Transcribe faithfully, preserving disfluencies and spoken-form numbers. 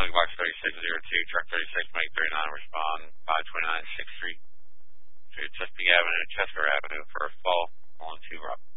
Milwaukee Box thirty-six zero two, truck thirty-six, Mike thirty-nine, respond five twenty-nine sixth Street to Chesapeake Avenue, Chester Avenue for a fall on two Rock.